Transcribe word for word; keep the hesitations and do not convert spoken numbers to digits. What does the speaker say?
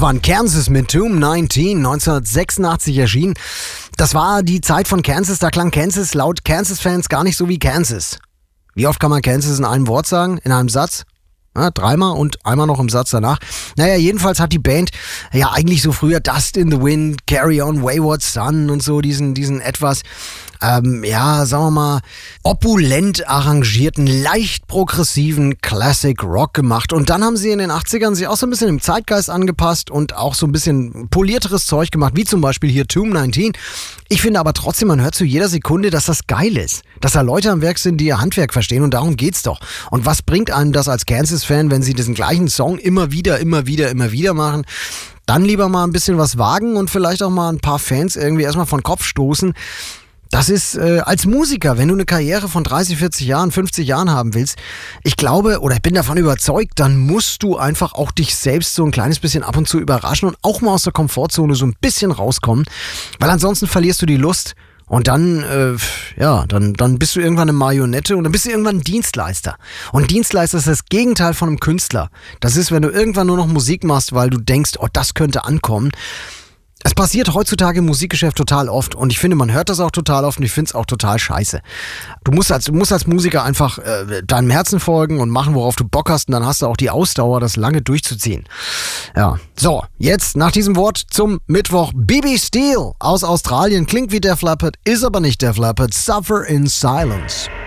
waren Kansas mit Tomb neunzehn, neunzehnhundertsechsundachtzig erschienen. Das war die Zeit von Kansas, da klang Kansas laut Kansas-Fans gar nicht so wie Kansas. Wie oft kann man Kansas in einem Wort sagen, in einem Satz? Ja, dreimal und einmal noch im Satz danach. Naja, jedenfalls hat die Band ja eigentlich so früher Dust in the Wind, Carry on Wayward Son und so diesen, diesen etwas, ähm, ja, sagen wir mal, opulent arrangierten, leicht progressiven Classic Rock gemacht. Und dann haben sie in den achtzigern sich auch so ein bisschen im Zeitgeist angepasst und auch so ein bisschen polierteres Zeug gemacht, wie zum Beispiel hier Tomb neunzehn. Ich finde aber trotzdem, man hört zu jeder Sekunde, dass das geil ist. Dass da Leute am Werk sind, die ihr Handwerk verstehen, und darum geht's doch. Und was bringt einem das als Kansas-Fan, wenn sie diesen gleichen Song immer wieder, immer wieder, immer wieder machen? Dann lieber mal ein bisschen was wagen und vielleicht auch mal ein paar Fans irgendwie erstmal von Kopf stoßen. Das ist äh, als Musiker, wenn du eine Karriere von dreißig, vierzig Jahren, fünfzig Jahren haben willst, ich glaube oder ich bin davon überzeugt, dann musst du einfach auch dich selbst so ein kleines bisschen ab und zu überraschen und auch mal aus der Komfortzone so ein bisschen rauskommen, weil ansonsten verlierst du die Lust. Und dann, äh, ja, dann, dann bist du irgendwann eine Marionette und dann bist du irgendwann ein Dienstleister. Und Dienstleister ist das Gegenteil von einem Künstler. Das ist, wenn du irgendwann nur noch Musik machst, weil du denkst, oh, das könnte ankommen. Es passiert heutzutage im Musikgeschäft total oft und ich finde, man hört das auch total oft und ich finde es auch total scheiße. Du musst als, du musst als Musiker einfach äh, deinem Herzen folgen und machen, worauf du Bock hast, und dann hast du auch die Ausdauer, das lange durchzuziehen. Ja, so, jetzt nach diesem Wort zum Mittwoch. B B Steele aus Australien, klingt wie Def Leppard, ist aber nicht Def Leppard. Suffer in Silence.